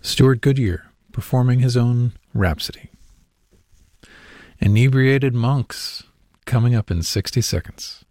Stuart Goodyear performing his own Rhapsody. Inebriated Monks coming up in 60 seconds.